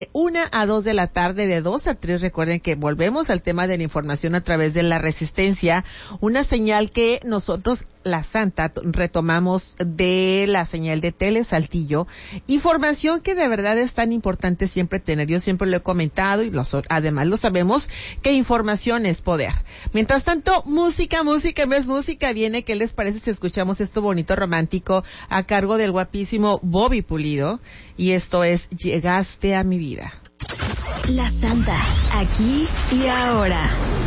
1 a 2 de la tarde, de 2 a 3, recuerden que volvemos al tema de la información a través de la resistencia, una señal que nosotros, la Santa, retomamos de la señal de Tele Saltillo, información que de verdad es tan importante siempre tener. Yo siempre lo he comentado y además lo sabemos, que información es poder. Mientras tanto, música más música viene. ¿Qué les parece si escuchamos esto bonito romántico a cargo del guapísimo Bobby Pulido? Y esto es Llegaste a mi vida. La Santa, aquí y ahora.